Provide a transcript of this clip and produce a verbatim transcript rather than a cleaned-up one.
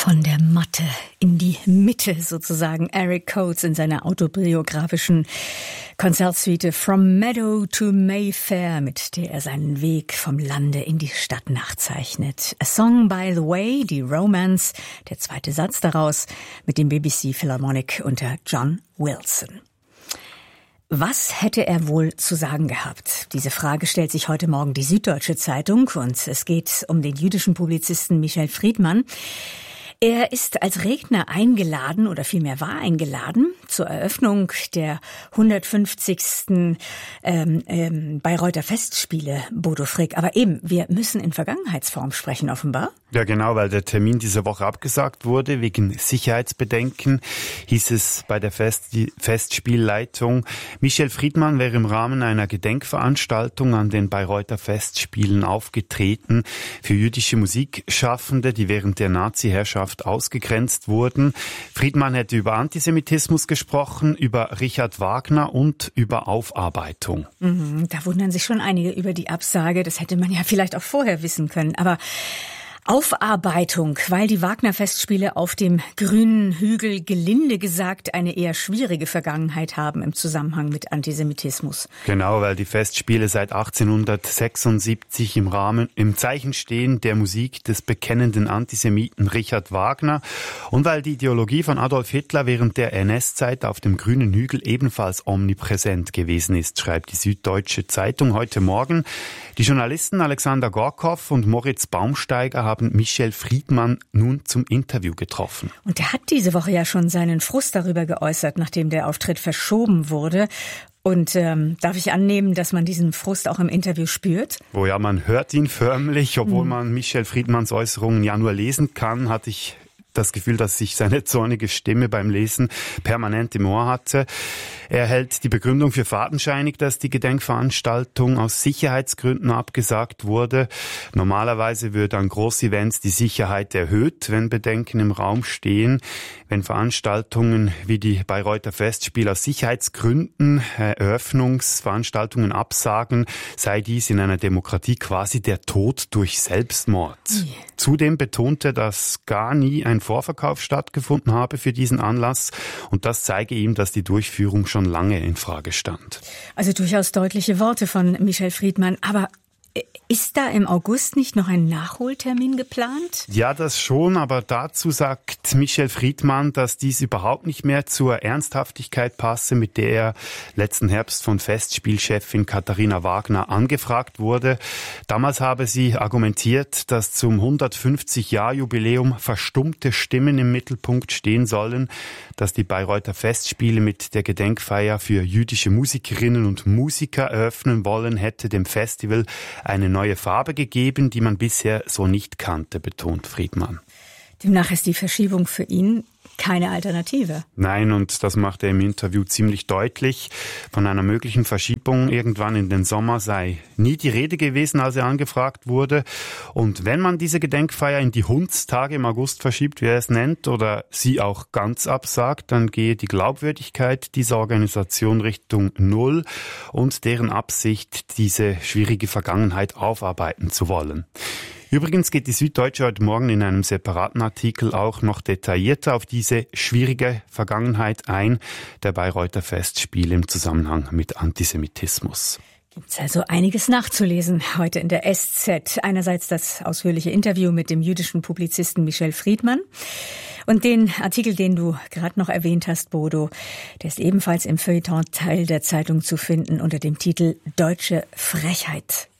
Von der Matte in die Mitte sozusagen. Eric Coates in seiner autobiografischen Konzertsuite From Meadow to Mayfair, mit der er seinen Weg vom Lande in die Stadt nachzeichnet. A Song by the Way, die Romance, der zweite Satz daraus, mit dem B B C Philharmonic unter John Wilson. Was hätte er wohl zu sagen gehabt? Diese Frage stellt sich heute Morgen die Süddeutsche Zeitung, und es geht um den jüdischen Publizisten Michel Friedman. Er ist als Redner eingeladen, oder vielmehr war eingeladen, zur Eröffnung der hundertfünfzigsten Ähm, ähm, Bayreuther Festspiele, Bodo Frick. Aber eben, wir müssen in Vergangenheitsform sprechen, offenbar. Ja, genau, weil der Termin diese Woche abgesagt wurde, wegen Sicherheitsbedenken, hieß es bei der Fest- Festspielleitung. Michel Friedman wäre im Rahmen einer Gedenkveranstaltung an den Bayreuther Festspielen aufgetreten für jüdische Musikschaffende, die während der Nazi-Herrschaft ausgegrenzt wurden. Friedman hätte über Antisemitismus gesprochen, über Richard Wagner und über Aufarbeitung. Mhm, da wundern sich schon einige über die Absage. Das hätte man ja vielleicht auch vorher wissen können. Aber Aufarbeitung, weil die Wagner-Festspiele auf dem grünen Hügel gelinde gesagt eine eher schwierige Vergangenheit haben im Zusammenhang mit Antisemitismus. Genau, weil die Festspiele seit achtzehnhundertsechsundsiebzig im Rahmen, im Zeichen stehen der Musik des bekennenden Antisemiten Richard Wagner und weil die Ideologie von Adolf Hitler während der N S-Zeit auf dem grünen Hügel ebenfalls omnipräsent gewesen ist, schreibt die Süddeutsche Zeitung heute Morgen. Die Journalisten Alexander Gorkow und Moritz Baumsteiger haben Michel Friedman nun zum Interview getroffen. Und er hat diese Woche ja schon seinen Frust darüber geäußert, nachdem der Auftritt verschoben wurde. Und ähm, darf ich annehmen, dass man diesen Frust auch im Interview spürt? Oh ja, man hört ihn förmlich, obwohl hm. man Michel Friedmans Äußerungen ja nur lesen kann, hatte ich das Gefühl, dass ich seine zornige Stimme beim Lesen permanent im Ohr hatte. Er hält die Begründung für fadenscheinig, dass die Gedenkveranstaltung aus Sicherheitsgründen abgesagt wurde. Normalerweise würde an Großevents die Sicherheit erhöht, wenn Bedenken im Raum stehen. Wenn Veranstaltungen wie die Bayreuther Festspiele aus Sicherheitsgründen Eröffnungsveranstaltungen absagen, sei dies in einer Demokratie quasi der Tod durch Selbstmord. Mhm. Zudem betonte, dass gar nie ein Vorverkauf stattgefunden habe für diesen Anlass, und das zeige ihm, dass die Durchführung schon lange in Frage stand. Also durchaus deutliche Worte von Michel Friedman, aber ist da im August nicht noch ein Nachholtermin geplant? Ja, das schon, aber dazu sagt Michel Friedman, dass dies überhaupt nicht mehr zur Ernsthaftigkeit passe, mit der er letzten Herbst von Festspielchefin Katharina Wagner angefragt wurde. Damals habe sie argumentiert, dass zum hundertfünfzig-Jahr-Jubiläum verstummte Stimmen im Mittelpunkt stehen sollen, dass die Bayreuther Festspiele mit der Gedenkfeier für jüdische Musikerinnen und Musiker eröffnen wollen, hätte dem Festival eine neue Farbe gegeben, die man bisher so nicht kannte, betont Friedman. Demnach ist die Verschiebung für ihn keine Alternative. Nein, und das macht er im Interview ziemlich deutlich. Von einer möglichen Verschiebung irgendwann in den Sommer sei nie die Rede gewesen, als er angefragt wurde. Und wenn man diese Gedenkfeier in die Hundstage im August verschiebt, wie er es nennt, oder sie auch ganz absagt, dann gehe die Glaubwürdigkeit dieser Organisation Richtung Null und deren Absicht, diese schwierige Vergangenheit aufarbeiten zu wollen. Übrigens geht die Süddeutsche heute Morgen in einem separaten Artikel auch noch detaillierter auf diese schwierige Vergangenheit ein, der Bayreuther Festspiele im Zusammenhang mit Antisemitismus. Gibt's also einiges nachzulesen heute in der S Z. Einerseits das ausführliche Interview mit dem jüdischen Publizisten Michel Friedman und den Artikel, den du gerade noch erwähnt hast, Bodo, der ist ebenfalls im Feuilleton-Teil der Zeitung zu finden unter dem Titel Deutsche Frechheit